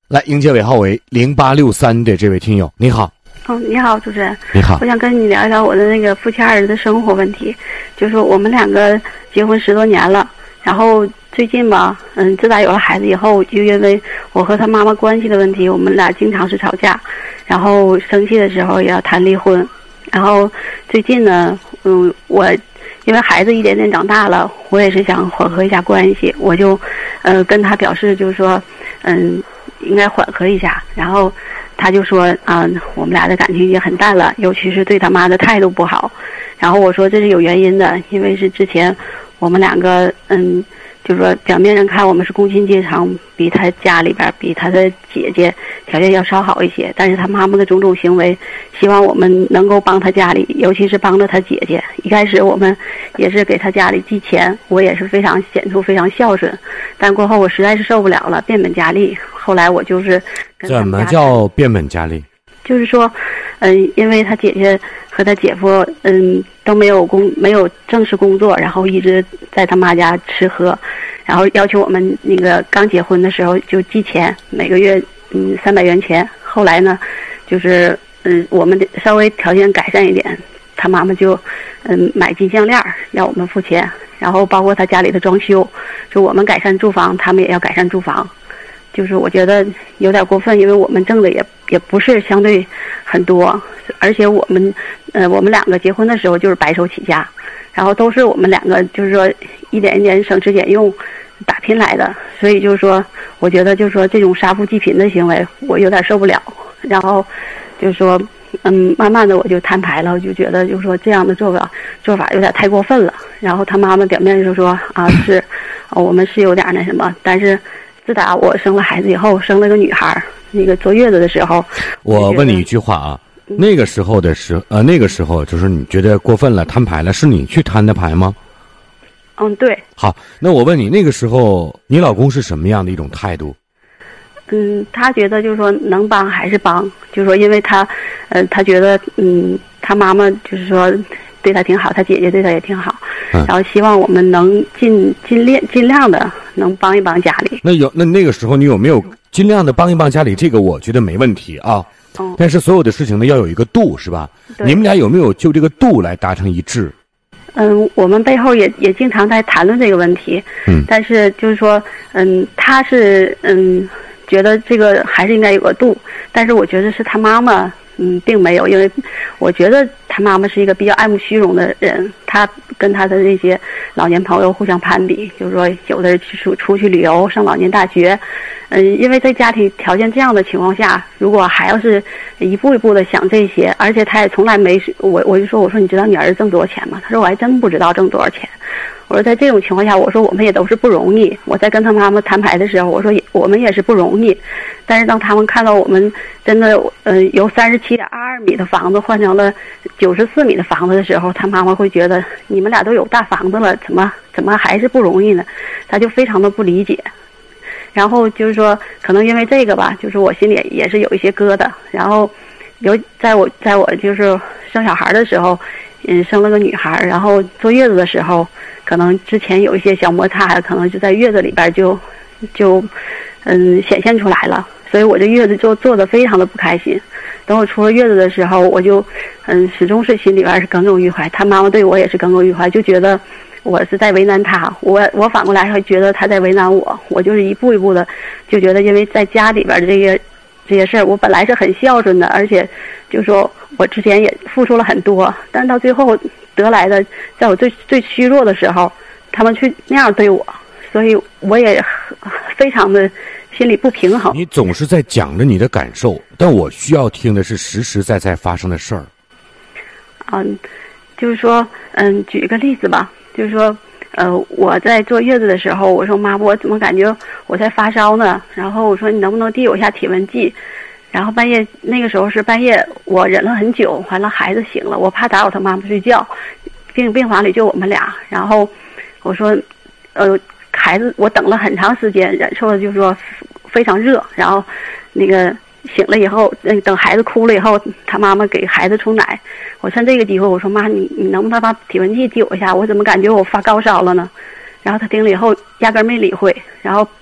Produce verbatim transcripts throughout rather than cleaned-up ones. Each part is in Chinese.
来迎接尾号为零八六三的这位听友，你好。 哦，你好，主持人。 你好， 我想跟你聊一聊我的那个夫妻二人的生活问题。就是我们两个结婚十多年了，然后最近吧，嗯，自打有了孩子以后，就因为我和他妈妈关系的问题，我们俩经常是吵架，然后生气的时候也要谈离婚。然后最近呢，嗯，我因为孩子一点点长大了，我也是想缓和一下关系，我就，呃，跟他表示就是说，嗯，应该缓和一下。然后他就说啊、呃，我们俩的感情已经很淡了，尤其是对他妈的态度不好。然后我说这是有原因的，因为是之前我们两个嗯，就是说表面上看我们是工薪阶层，比他家里边比他的姐姐条件要稍好一些，但是他妈妈的种种行为，希望我们能够帮他家里，尤其是帮着他姐姐。一开始我们也是给他家里寄钱，我也是非常显出非常孝顺，但过后我实在是受不了了，变本加厉。后来我就是跟他怎么叫变本加厉？ 就是说，嗯，因为他姐姐和他姐夫，嗯，都没有工，没有正式工作，然后一直在他妈家吃喝，然后要求我们那个刚结婚的时候就寄钱，每个月嗯三百元钱。后来呢，就是嗯我们稍微条件改善一点，他妈妈就嗯买金项链要我们付钱，然后包括他家里的装修，就我们改善住房，他们也要改善住房。就是我觉得有点过分，因为我们挣的也也不是相对很多，而且我们呃我们两个结婚的时候就是白手起家，然后都是我们两个就是说一点一点省吃俭用打拼来的，所以就是说我觉得就是说这种杀富济贫的行为我有点受不了。然后就是说嗯慢慢的我就摊牌了，我就觉得就是说这样的做法做法有点太过分了。然后他妈妈表面就说啊是、哦、我们是有点那什么，但是自打我生了孩子以后，生了个女孩，那个坐月子的时候， 我问你一句话啊， 嗯、 那个时候的时呃，那个时候就是你觉得过分了，摊牌了，是你去摊的牌吗？ 嗯，对。 好，那我问你，那个时候你老公是什么样的一种态度？ 嗯，他觉得就是说能帮还是帮，就是说因为他，呃，他觉得嗯，他妈妈就是说对他挺好，他姐姐对他也挺好， 嗯、 然后希望我们能尽尽量尽量的能帮一帮家里。 那有那那个时候你有没有尽量的帮一帮家里？这个我觉得没问题啊。 嗯、 但是所有的事情呢要有一个度，是吧？你们俩有没有就这个度来达成一致？ 嗯，我们背后也也经常在谈论这个问题。 嗯， 但是就是说，嗯，他是嗯。觉得这个还是应该有个度，但是我觉得是他妈妈，嗯，并没有，因为我觉得他妈妈是一个比较爱慕虚荣的人，他跟他的这些老年朋友互相攀比，就是说有的去出出去旅游，上老年大学，嗯，因为在家庭条件这样的情况下，如果还要是一步一步的想这些，而且他也从来没我我就说我说你知道你儿子挣多少钱吗？他说我还真不知道挣多少钱。我说在这种情况下，我说我们也都是不容易。我在跟他妈妈摊牌的时候，我说也我们也是不容易。但是当他们看到我们真的呃由三十七点二二米的房子换成了九十四米的房子的时候，他妈妈会觉得你们俩都有大房子了，怎么怎么还是不容易呢？他就非常的不理解。然后就是说，可能因为这个吧，就是我心里也是有一些疙瘩。然后有在我在我就是生小孩的时候。嗯，生了个女孩，然后坐月子的时候，可能之前有一些小摩擦，可能就在月子里边就就嗯显现出来了，所以我这月子就做得非常的不开心。等我出了月子的时候，我就嗯始终是心里边是耿耿于怀，他妈妈对我也是耿耿于怀，就觉得我是在为难他，我我反过来还觉得他在为难我，我就是一步一步的就觉得，因为在家里边的这些这些事儿，我本来是很孝顺的，而且就说我之前也付出了很多，但到最后得来的，在我最最虚弱的时候，他们却那样对我，所以我也非常的心里不平衡。 你总是在讲着你的感受，但我需要听的是实实在在发生的事儿。 嗯，就是说，嗯，举一个例子吧，就是说。呃，我在坐月子的时候，我说妈，我怎么感觉我在发烧呢？然后我说你能不能递我一下体温计？然后半夜那个时候是半夜，我忍了很久，完了孩子醒了，我怕打扰他妈妈睡觉，病病房里就我们俩。然后我说，呃，孩子，我等了很长时间，忍受的就是说非常热，然后那个。醒了以后，等孩子哭了以后，他妈妈给孩子冲奶。我趁这个机会，我说妈，你你能不能把体温计递我一下？我怎么感觉我发高烧了呢？然后他听了以后，压根没理会。然后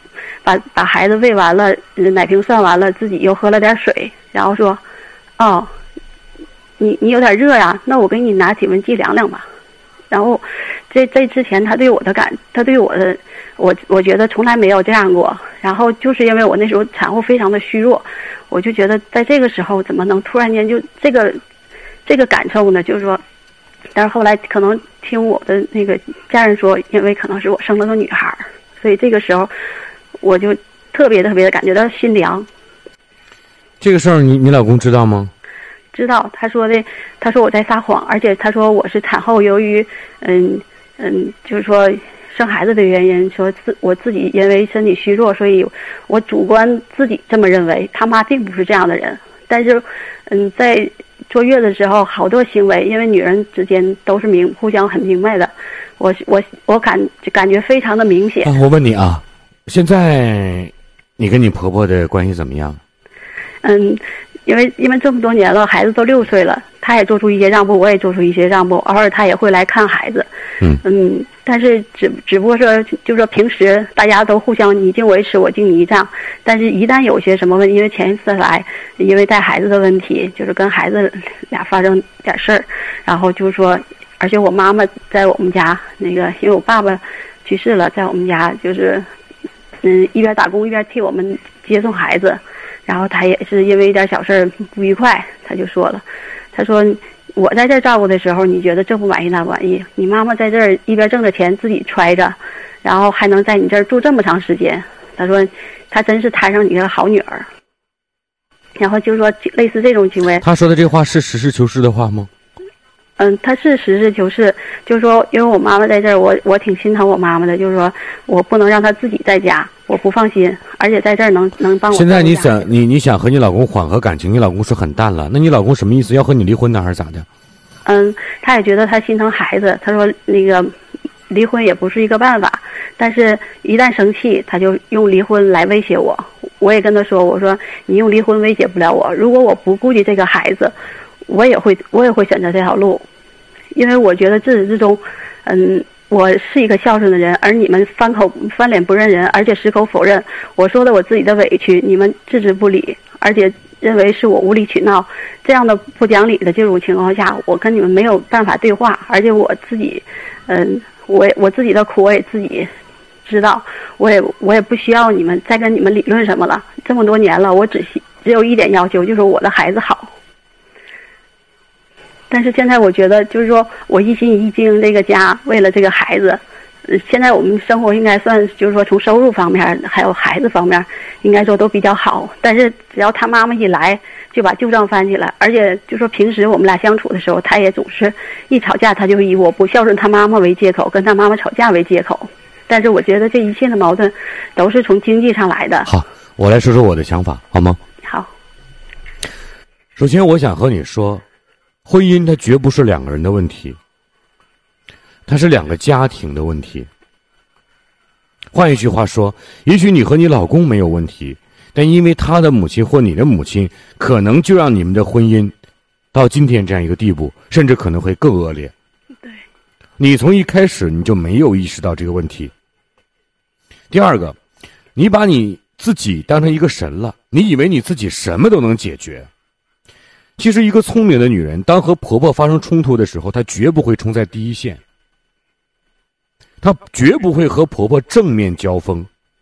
把把孩子喂完了，奶瓶涮完了，自己又喝了点水，然后说：“哦，你你有点热呀，那我给你拿体温计量量吧。”然后这这之前他对我的感，他对我的，我我觉得从来没有这样过。然后就是因为我那时候产后非常的虚弱，我就觉得在这个时候怎么能突然间就这个这个感受呢？就是说，但是后来可能听我的那个家人说，因为可能是我生了个女孩，所以这个时候我就特别特别的感觉到心凉。 这个事儿你你老公知道吗？ 知道，他说的，他说我在撒谎，而且他说我是产后由于嗯嗯，就是说生孩子的原因，说自我自己因为身体虚弱，所以我主观自己这么认为。他妈并不是这样的人，但是嗯，在坐月子的时候，好多行为，因为女人之间都是明互相很明白的，我我我感感觉非常的明显。 啊，我问你啊，现在你跟你婆婆的关系怎么样？ 嗯。因为因为这么多年了，孩子都六岁了，他也做出一些让步，我也做出一些让步，偶尔他也会来看孩子。 嗯嗯，但是只只不过说，就是说平时大家都互相你敬我一尺，我敬你一丈。但是一旦有些什么问题，因为前一次来，因为带孩子的问题，就是跟孩子俩发生点事儿，然后就是说，而且我妈妈在我们家那个，因为我爸爸去世了，在我们家就是嗯一边打工一边替我们接送孩子。然后他也是因为一点小事儿不愉快，他就说了，他说我在这儿照顾的时候，你觉得这不满意那不满意？你妈妈在这儿一边挣着钱自己揣着，然后还能在你这儿住这么长时间，他说他真是摊上你个好女儿。然后就说类似这种行为， 他说的这话是实事求是的话吗？ 嗯，他是实事求是，就是说，因为我妈妈在这儿，我我挺心疼我妈妈的，就是说我不能让她自己在家，我不放心，而且在这儿能能帮我。 现在你想你你想和你老公缓和感情，你老公说很淡了，那你老公什么意思？要和你离婚呢，还是咋的？ 嗯，他也觉得他心疼孩子，他说那个离婚也不是一个办法，但是一旦生气，他就用离婚来威胁我。我也跟他说，我说你用离婚威胁不了我，如果我不顾及这个孩子。我也会，我也会选择这条路，因为我觉得自始至终，嗯，我是一个孝顺的人，而你们翻口翻脸不认人，而且矢口否认我说的我自己的委屈，你们置之不理，而且认为是我无理取闹，这样的不讲理的这种情况下，我跟你们没有办法对话，而且我自己，嗯，我我自己的苦我也自己知道，我也我也不需要你们再跟你们理论什么了，这么多年了，我只只有一点要求，就是我的孩子好。但是现在我觉得，就是说我一心一经这个家，为了这个孩子，呃，现在我们生活应该算，就是说从收入方面还有孩子方面，应该说都比较好。但是只要他妈妈一来，就把旧账翻起来，而且就说平时我们俩相处的时候，他也总是一吵架，他就以我不孝顺他妈妈为借口，跟他妈妈吵架为借口。但是我觉得这一切的矛盾，都是从经济上来的。 好，我来说说我的想法，好吗？ 好。 首先，我想和你说。婚姻它绝不是两个人的问题，它是两个家庭的问题。换一句话说，也许你和你老公没有问题，但因为他的母亲或你的母亲，可能就让你们的婚姻到今天这样一个地步，甚至可能会更恶劣。 对， 你从一开始你就没有意识到这个问题。第二个，你把你自己当成一个神了，你以为你自己什么都能解决。其实一个聪明的女人，当和婆婆发生冲突的时候，她绝不会冲在第一线，她绝不会和婆婆正面交锋，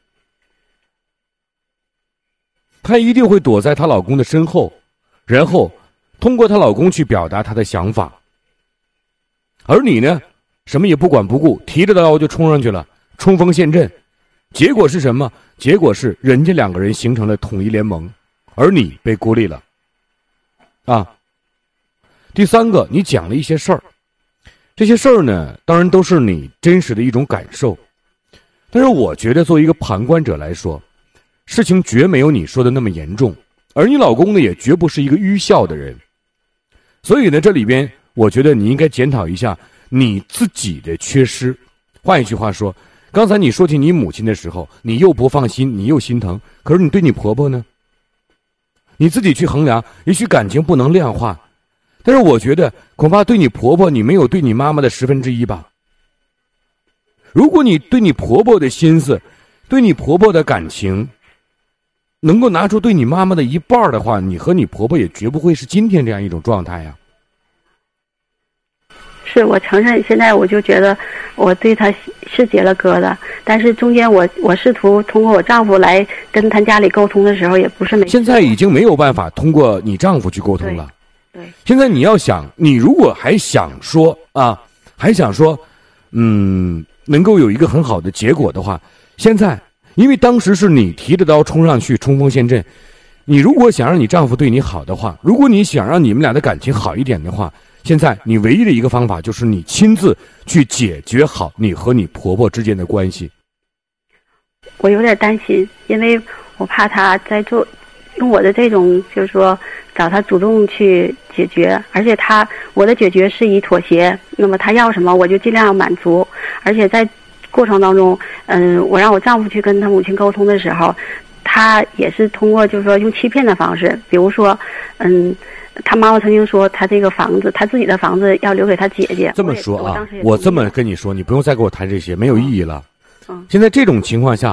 她一定会躲在她老公的身后，然后通过她老公去表达她的想法。而你呢，什么也不管不顾，提着刀就冲上去了，冲锋陷阵。结果是什么？结果是人家两个人形成了统一联盟，而你被孤立了。啊，第三个，你讲了一些事儿，这些事儿呢，当然都是你真实的一种感受，但是我觉得作为一个旁观者来说，事情绝没有你说的那么严重，而你老公呢，也绝不是一个愚孝的人，所以呢，这里边我觉得你应该检讨一下你自己的缺失。换一句话说，刚才你说起你母亲的时候，你又不放心，你又心疼，可是你对你婆婆呢？你自己去衡量，也许感情不能量化，但是我觉得恐怕对你婆婆，你没有对你妈妈的十分之一吧。如果你对你婆婆的心思对你婆婆的感情能够拿出对你妈妈的一半的话，你和你婆婆也绝不会是今天这样一种状态呀。 是，我承认，现在我就觉得我对他是结了疙瘩，但是中间我我试图通过我丈夫来跟他家里沟通的时候，也不是没。 现在已经没有办法通过你丈夫去沟通了。 对。对， 现在你要想，你如果还想说啊，还想说，嗯，能够有一个很好的结果的话，现在。因为当时是你提着刀冲上去冲锋陷阵，你如果想让你丈夫对你好的话，如果你想让你们俩的感情好一点的话，现在你唯一的一个方法就是你亲自去解决好你和你婆婆之间的关系。 我有点担心，因为我怕他在做用我的这种就是说找他主动去解决，而且他我的解决是以妥协，那么他要什么我就尽量满足，而且在过程当中，嗯，我让我丈夫去跟他母亲沟通的时候，他也是通过就是说用欺骗的方式，比如说，嗯，他妈妈曾经说他这个房子，他自己的房子要留给他姐姐。 这么说啊， 我, 我这么跟你说，你不用再给我谈这些，没有意义了。 嗯， 现在这种情况下，